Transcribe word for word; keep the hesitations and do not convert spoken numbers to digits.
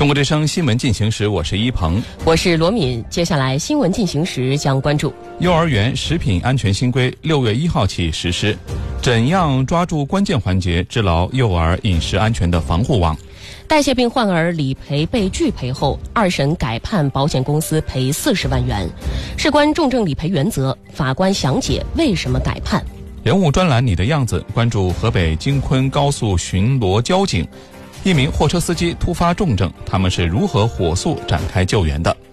中国之声新闻进行时，我是一鹏， 我是罗敏。接下来新闻进行时将关注幼儿园食品安全新规六月一号起实施，怎样抓住关键环节，织牢幼儿饮食安全的防护网？ 代谢病患儿理赔被拒赔后，二审改判保险公司赔四十万元，事关重症理赔原则，法官详解为什么改判。 人物专栏你的样子，关注河北京昆高速巡逻交警，一名货车司机突发重症，他们是如何火速展开救援的？